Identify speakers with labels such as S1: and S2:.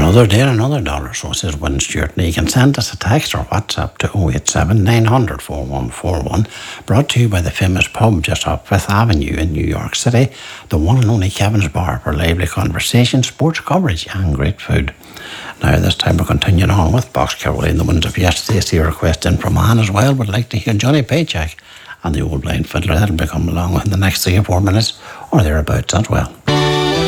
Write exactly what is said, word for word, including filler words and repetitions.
S1: Another day and another dollar, so says Win Stewart. And you can send us a text or WhatsApp to oh eight seven, nine hundred, four one four one, brought to you by the famous pub just off Fifth Avenue in New York City, the one and only Kevin's Bar, for lively conversation, sports coverage and great food. Now this time we're continuing on with Box Caroline, the ones of yesterday. See a request in from Anne as well. Would like to hear Johnny Paycheck and the Old Blind Fiddler. That'll be coming along in the next three or four minutes or thereabouts as well.